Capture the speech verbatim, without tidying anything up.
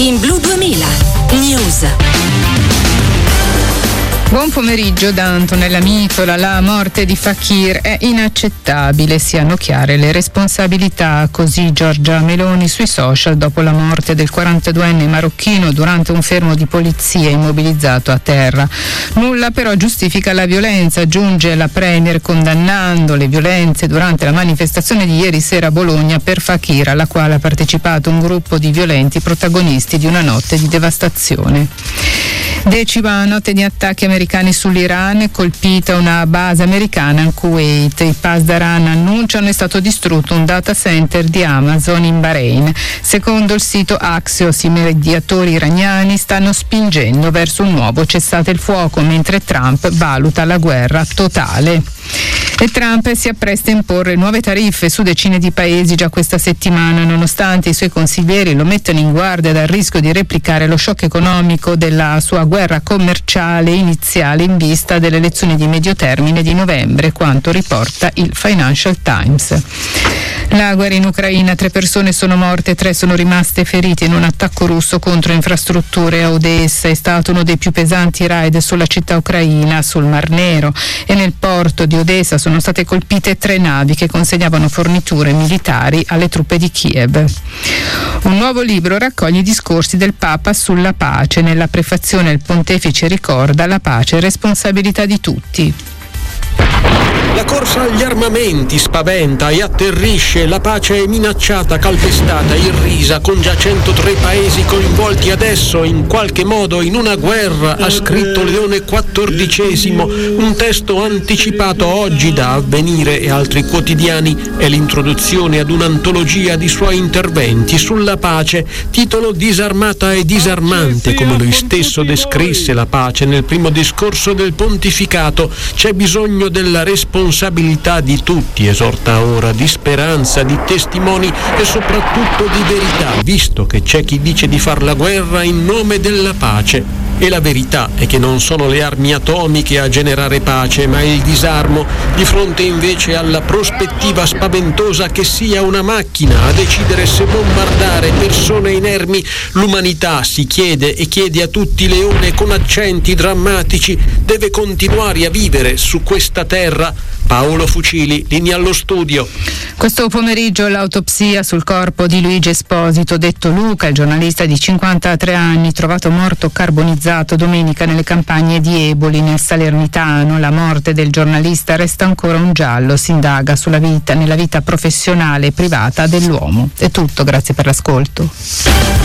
In Blu duemila News. Buon pomeriggio da Antonella Mitola. La morte di Fakir è inaccettabile, siano chiare le responsabilità, così Giorgia Meloni sui social dopo la morte del quarantaduenne marocchino durante un fermo di polizia immobilizzato a terra. Nulla però giustifica la violenza, aggiunge la Premier condannando le violenze durante la manifestazione di ieri sera a Bologna per Fakir, alla quale ha partecipato un gruppo di violenti protagonisti di una notte di devastazione. Decima notte di attacchi americani sull'Iran, colpita una base americana in Kuwait. I Pasdaran annunciano è stato distrutto un data center di Amazon in Bahrain. Secondo il sito Axios, i mediatori iraniani stanno spingendo verso un nuovo cessate il fuoco, mentre Trump valuta la guerra totale. E Trump si appresta a imporre nuove tariffe su decine di paesi già questa settimana, nonostante i suoi consiglieri lo mettano in guardia dal rischio di replicare lo shock economico della sua guerra commerciale iniziale in vista delle elezioni di medio termine di novembre, quanto riporta il Financial Times. La guerra in Ucraina, tre persone sono morte, tre sono rimaste ferite in un attacco russo contro infrastrutture a Odessa. È stato uno dei più pesanti raid sulla città ucraina, sul Mar Nero, e nel porto di Odessa sono state colpite tre navi che consegnavano forniture militari alle truppe di Kiev. Un nuovo libro raccoglie i discorsi del Papa sulla pace. Nella prefazione il pontefice ricorda: la pace è responsabilità di tutti. La corsa agli armamenti spaventa e atterrisce, la pace è minacciata, calpestata, irrisa, con già centotré paesi coinvolti adesso in qualche modo in una guerra, ha scritto Leone quattordicesimo, un testo anticipato oggi da Avvenire e altri quotidiani. È l'introduzione ad un'antologia di suoi interventi sulla pace, titolo Disarmata e disarmante, come lui stesso descrisse la pace nel primo discorso del pontificato. C'è bisogno della responsabilità di tutti, esorta ora, di speranza, di testimoni e soprattutto di verità, visto che c'è chi dice di far la guerra in nome della pace. E la verità è che non sono le armi atomiche a generare pace, ma il disarmo, di fronte invece alla prospettiva spaventosa che sia una macchina a decidere se bombardare persone inermi. L'umanità, si chiede e chiede a tutti Leone con accenti drammatici, deve continuare a vivere su questa terra. Paolo Fucili, linea allo studio. Questo pomeriggio l'autopsia sul corpo di Luigi Esposito, detto Luca, il giornalista di cinquantatré anni, trovato morto carbonizzato domenica nelle campagne di Eboli, nel Salernitano. La morte del giornalista resta ancora un giallo, si indaga sulla vita, nella vita professionale e privata dell'uomo. È tutto, grazie per l'ascolto.